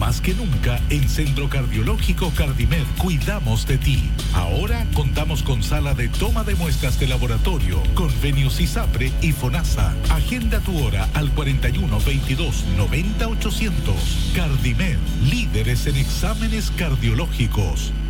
Más que nunca, en Centro Cardiológico Cardimed cuidamos de ti. Ahora contamos con sala de toma de muestras de laboratorio, convenios ISAPRE y FONASA. Agenda tu hora al 41 22 90 800. Cardimed, líderes en exámenes cardiológicos.